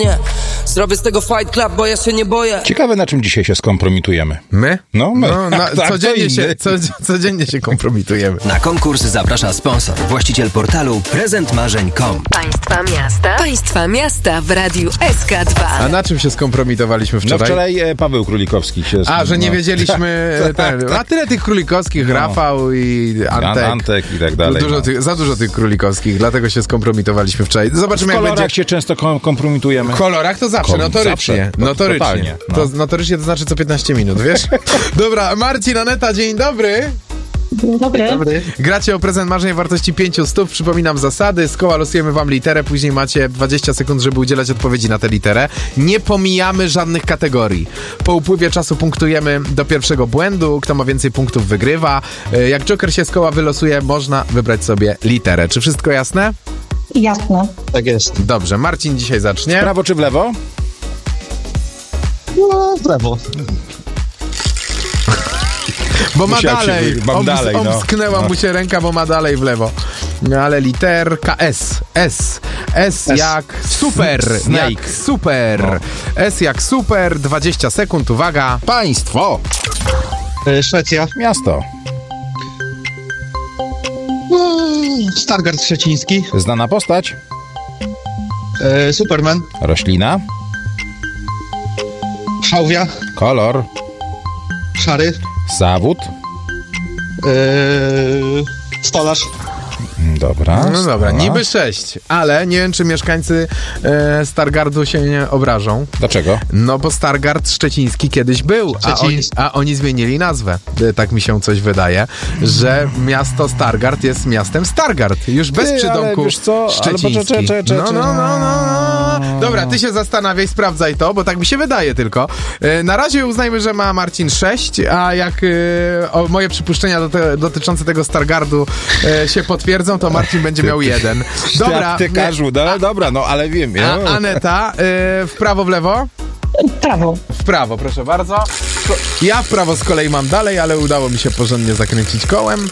Zrobię z tego Fight Club, bo ja się nie boję. Ciekawe, na czym dzisiaj się skompromitujemy. My? No, my. Codziennie się kompromitujemy. Na konkurs zaprasza sponsor, właściciel portalu prezentmarzeń.com. Państwa miasta w Radiu SK2. A na czym się skompromitowaliśmy No wczoraj? wczoraj Paweł Królikowski się... Że nie wiedzieliśmy... A tyle tych Królikowskich, Rafał i Antek i tak dalej. Za dużo tych Królikowskich, dlatego się skompromitowaliśmy wczoraj. Zobaczymy, w jak kolorach będzie... się często kompromitujemy. W kolorach to zawsze, notorycznie. Notorycznie. Totalnie, no. To notorycznie to znaczy co 15 minut, wiesz? Dobra, Marcin, Aneta, dzień dobry. Dzień dobry. Gracie o prezent marzeń wartości 500. Przypominam zasady. Z koła losujemy wam literę, później macie 20 sekund, żeby udzielać odpowiedzi na tę literę. Nie pomijamy żadnych kategorii. Po upływie czasu punktujemy do pierwszego błędu. Kto ma więcej punktów, wygrywa. Jak Joker się z koła wylosuje, można wybrać sobie literę. Czy wszystko jasne? Jasne. Tak jest. Dobrze, Marcin dzisiaj zacznie. Prawo czy w lewo? No, w lewo. Bo ma Musiał dalej. mam dalej, no. Omsknęła mu się ręka, bo ma dalej w lewo. No ale literka S. S jak super. Snake. Jak super. No. S jak super. 20 sekund. Uwaga. Państwo. Szwecja. Miasto. Stargard Szczeciński. Znana postać. Superman. Roślina. Szałwia. Kolor. Szary. Zawód. Stolarz. Dobra. No dobra, niby 6, ale nie wiem, czy mieszkańcy Stargardu się nie obrażą. Dlaczego? No bo Stargard Szczeciński kiedyś był, a oni zmienili nazwę. Tak mi się coś wydaje, że miasto Stargard jest miastem Stargard. Już bez przydomku Szczeciński. No. Dobra, ty się zastanawiaj, sprawdzaj to, bo tak mi się wydaje tylko. Na razie uznajmy, że ma Marcin 6, a jak moje przypuszczenia dotyczące tego Stargardu się potwierdzą, to Marcin będzie miał 1. Dobra. Dobra, no ale wiem. Ja. A Aneta, w prawo, w lewo? Prawo. W prawo, proszę bardzo. Ja w prawo z kolei mam dalej, ale udało mi się porządnie zakręcić kołem.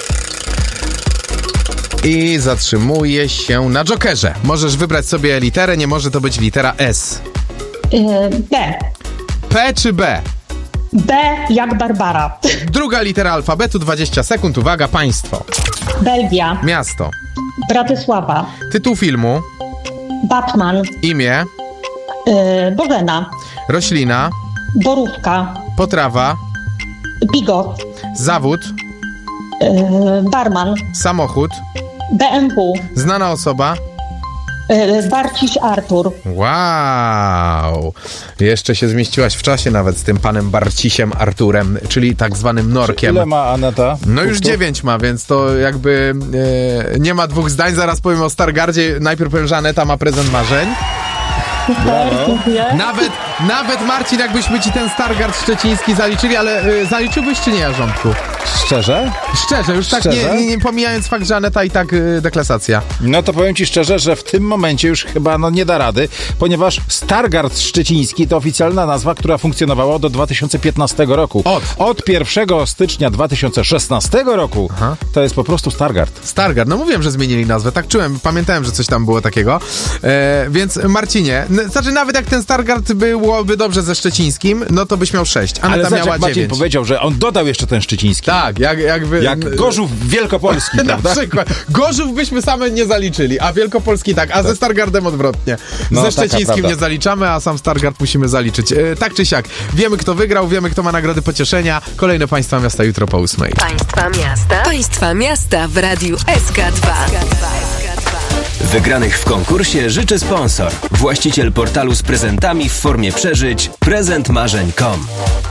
I zatrzymuję się na Jokerze. Możesz wybrać sobie literę, nie może to być litera S. B. P czy B? B jak Barbara. Druga litera alfabetu, 20 sekund. Uwaga, państwo. Belgia. Miasto. Bratysława. Tytuł filmu. Batman. Imię. Bożena. Roślina. Borówka. Potrawa. Bigot. Zawód. Barman. Samochód. BMW. Znana osoba. Barciś Artur. Wow! Jeszcze się zmieściłaś w czasie nawet z tym panem Barcisiem Arturem, czyli tak zwanym Norkiem. Ile ma Aneta? No już 9 ma, więc to jakby nie ma dwóch zdań. Zaraz powiem o Stargardzie. Najpierw powiem, że Aneta ma prezent marzeń. Super, dziękuję. Nawet Marcin, jakbyśmy ci ten Stargard Szczeciński zaliczyli, ale zaliczyłbyś czy nie, Jarząbku? Szczerze? Szczerze, już tak nie pomijając fakt, że Aneta i tak deklasacja. No to powiem ci szczerze, że w tym momencie już chyba nie da rady, ponieważ Stargard Szczeciński to oficjalna nazwa, która funkcjonowała do 2015 roku. Od 1 stycznia 2016 roku to jest po prostu Stargard. Stargard, no mówiłem, że zmienili nazwę, tak czułem, pamiętałem, że coś tam było takiego. Więc Marcinie, znaczy nawet jak ten Stargard byłoby dobrze ze Szczecińskim, no to byś miał 6. Aneta miała 9. Marcin powiedział, że on dodał jeszcze ten Szczeciński. Tak, jakby... Jak Gorzów Wielkopolski, prawda? Na przykład. Gorzów byśmy same nie zaliczyli, a Wielkopolski tak, a ze Stargardem odwrotnie. Ze Szczecińskim nie zaliczamy, a sam Stargard musimy zaliczyć. Tak czy siak, wiemy kto wygrał, wiemy kto ma nagrody pocieszenia. Kolejne państwa miasta jutro po 8. Państwa miasta w Radiu SK2. Wygranych w konkursie życzy sponsor, właściciel portalu z prezentami w formie przeżyć prezentmarzeń.com.